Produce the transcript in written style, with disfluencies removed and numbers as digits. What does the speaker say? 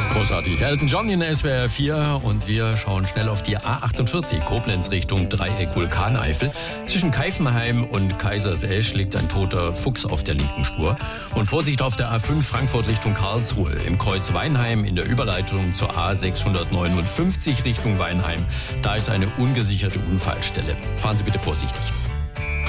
Großartig. Elton John in SWR 4 und wir schauen schnell auf die A48 Koblenz Richtung Dreieck Vulkaneifel. Zwischen Keifenheim und Kaisersesch liegt ein toter Fuchs auf der linken Spur. Und Vorsicht auf der A5 Frankfurt Richtung Karlsruhe. Im Kreuz Weinheim in der Überleitung zur A659 Richtung Weinheim. Da ist eine ungesicherte Unfallstelle. Fahren Sie bitte vorsichtig.